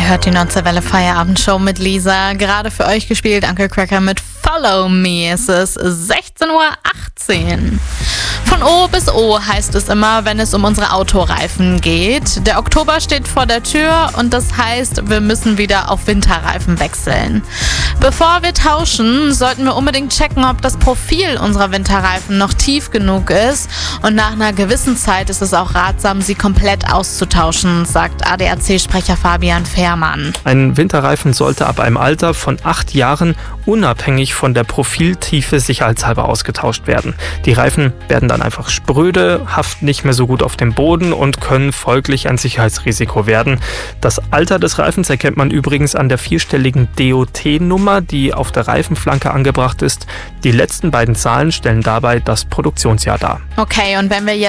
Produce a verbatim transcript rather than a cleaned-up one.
hört die Nordse Welle Feierabendshow mit Lisa. Gerade für euch gespielt Uncle Cracker mit Follow Me. Es ist sechzehn Uhr achtzehn. Von O bis O heißt es immer, wenn es um unsere Autoreifen geht. Der Oktober steht vor der Tür und das heißt, wir müssen wieder auf Winterreifen wechseln. Bevor wir tauschen, sollten wir unbedingt checken, ob das Profil unserer Winterreifen noch tief genug ist. Und nach einer gewissen Zeit ist es auch ratsam, sie komplett auszutauschen, sagt A D A C-Sprecher Fabian Fährmann. Ein Winterreifen sollte ab einem Alter von acht Jahren unabhängig von der Profiltiefe sicherheitshalber ausgetauscht werden. Die Reifen werden dann einfach spröde, haften nicht mehr so gut auf dem Boden und können folglich ein Sicherheitsrisiko werden. Das Alter des Reifens erkennt man übrigens an der vierstelligen D O T-Nummer, die auf der Reifenflanke angebracht ist. Die letzten beiden Zahlen stellen dabei das Produktionsjahr dar. Okay, und wenn wir jetzt